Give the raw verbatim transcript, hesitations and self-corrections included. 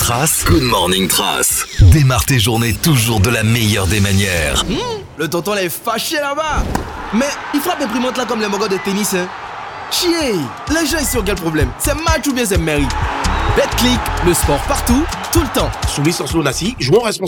Thrace, Good Morning Thrace. Démarre tes journées toujours de la meilleure des manières. Mmh, le tonton là est fâché là-bas. Mais il frappe imprimante là comme les mogos de tennis, hein. Chier, les gens ici ont quel problème? C'est match ou bien c'est mairie? Betclic, le sport partout, tout le temps. Sous licence Lonassi, jouons responsable.